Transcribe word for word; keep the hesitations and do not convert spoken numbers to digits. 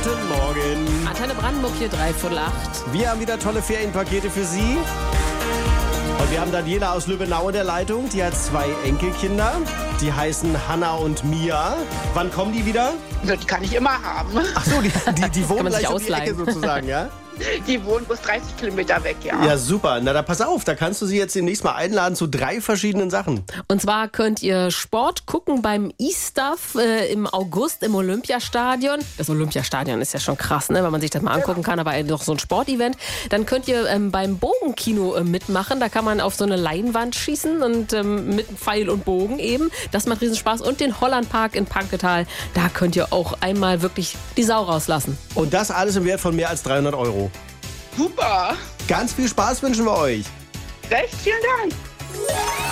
Guten Morgen. Antenne Brandenburg hier, dreiviertel acht. Wir haben wieder tolle Ferienpakete für Sie. Und wir haben Daniela aus Lübbenau in der Leitung. Die hat zwei Enkelkinder. Die heißen Hanna und Mia. Wann kommen die wieder? Die kann ich immer haben. Ach so, die, die, die wohnen man sich gleich um die Ecke ausleihen. sozusagen, ja? Die wohnen bloß dreißig Kilometer weg, ja. Ja, super. Na, da pass auf, da kannst du sie jetzt demnächst mal einladen zu drei verschiedenen Sachen. Und zwar könnt ihr Sport gucken beim E-Stuff äh, im August im Olympiastadion. Das Olympiastadion ist ja schon krass, ne, wenn man sich das mal angucken kann, aber doch so ein Sportevent. Dann könnt ihr ähm, beim Bogenkino äh, mitmachen. Da kann man auf so eine Leinwand schießen und ähm, mit Pfeil und Bogen eben. Das macht riesen Spaß. Und den Hollandpark in Panketal, da könnt ihr auch einmal wirklich die Sau rauslassen. Und das alles im Wert von mehr als dreihundert Euro. Super. Ganz viel Spaß wünschen wir euch. Recht vielen Dank.